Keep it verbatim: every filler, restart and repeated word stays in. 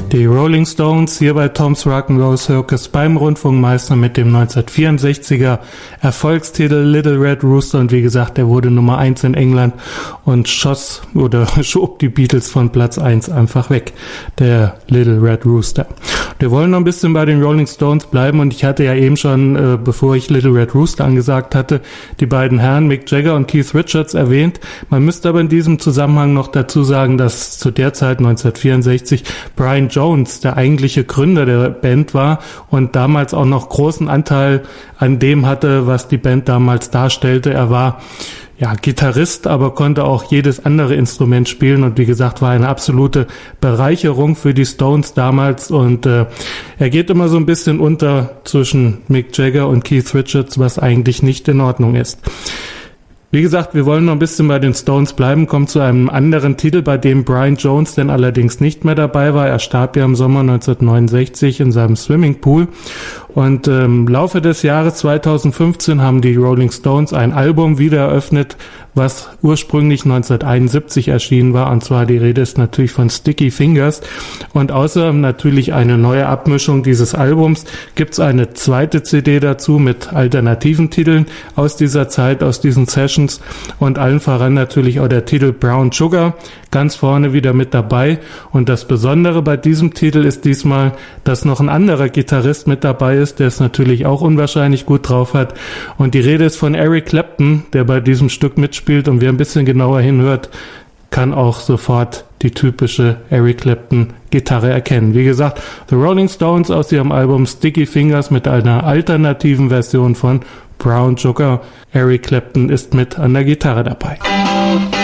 Die Rolling Stones hier bei Tom's Rock'n'Roll Circus beim Rundfunkmeister mit dem neunzehnhundertvierundsechziger Erfolgstitel Little Red Rooster, und wie gesagt, der wurde Nummer eins in England und schoss oder schob die Beatles von Platz eins einfach weg, der Little Red Rooster. Wir wollen noch ein bisschen bei den Rolling Stones bleiben, und ich hatte ja eben schon, äh, bevor ich Little Red Rooster angesagt hatte, die beiden Herren Mick Jagger und Keith Richards erwähnt. Man müsste aber in diesem Zusammenhang noch dazu sagen, dass zu der Zeit neunzehnhundertvierundsechzig Brian Jones der eigentliche Gründer der Band war und damals auch noch großen Anteil an dem hatte, was die Band damals darstellte. Er war ja Gitarrist, aber konnte auch jedes andere Instrument spielen, und wie gesagt, war eine absolute Bereicherung für die Stones damals, und äh, er geht immer so ein bisschen unter zwischen Mick Jagger und Keith Richards, was eigentlich nicht in Ordnung ist. Wie gesagt, wir wollen noch ein bisschen bei den Stones bleiben, kommen zu einem anderen Titel, bei dem Brian Jones denn allerdings nicht mehr dabei war. Er starb ja im Sommer neunzehnhundertneunundsechzig in seinem Swimmingpool, und ähm, im Laufe des Jahres zweitausendfünfzehn haben die Rolling Stones ein Album wieder eröffnet, was ursprünglich neunzehnhunderteinundsiebzig erschienen war, und zwar die Rede ist natürlich von Sticky Fingers, und außer natürlich eine neue Abmischung dieses Albums gibt's eine zweite C D dazu mit alternativen Titeln aus dieser Zeit, aus diesen Sessions, und allen voran natürlich auch der Titel Brown Sugar, ganz vorne wieder mit dabei. Und das Besondere bei diesem Titel ist diesmal, dass noch ein anderer Gitarrist mit dabei ist, der es natürlich auch unwahrscheinlich gut drauf hat, und die Rede ist von Eric Clapton, der bei diesem Stück mitspielt, und wer ein bisschen genauer hinhört, kann auch sofort die typische Eric Clapton Gitarre erkennen. Wie gesagt, The Rolling Stones aus ihrem Album Sticky Fingers mit einer alternativen Version von Brown Sugar. Eric Clapton ist mit an der Gitarre dabei.